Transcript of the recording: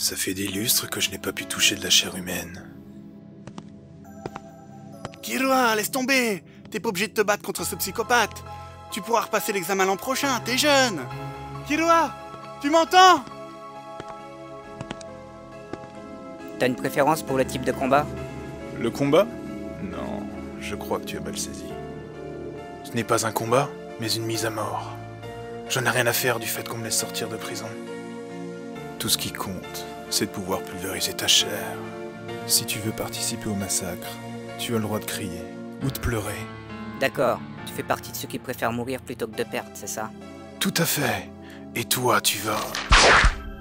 Ça fait des lustres que je n'ai pas pu toucher de la chair humaine. Killua, laisse tomber! T'es pas obligé de te battre contre ce psychopathe. Tu pourras repasser l'examen l'an prochain, t'es jeune. Killua, tu m'entends? T'as une préférence pour le type de combat? Le combat? Non, je crois que tu as mal saisi. Ce n'est pas un combat, mais une mise à mort. J'en ai rien à faire du fait qu'on me laisse sortir de prison. Tout ce qui compte, c'est de pouvoir pulvériser ta chair. Si tu veux participer au massacre, tu as le droit de crier ou de pleurer. D'accord, tu fais partie de ceux qui préfèrent mourir plutôt que de perdre, c'est ça? Tout à fait. Et toi, tu vas...